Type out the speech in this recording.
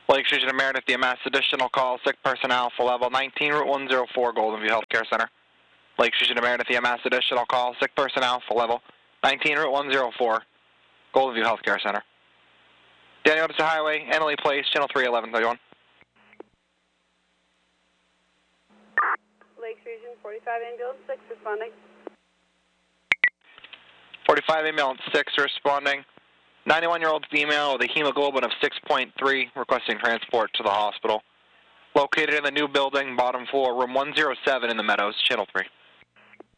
Lakes Region of Meredith, EMS, additional call, sick person Alpha Level, 19 Route 104, Golden View Healthcare Center. Lakes Region of Meredith, EMS, additional call, sick person Alpha Level, 19 Route 104, Golden View Healthcare Center. Daniel Odyssey Highway, Emily Place, Channel 31131. Lakes Region, 45 ambulance 6 responding. 45 ambulance 6 responding. 91-year-old female with a hemoglobin of 6.3 requesting transport to the hospital. Located in the new building, bottom floor, room 107 in the Meadows, Channel 3.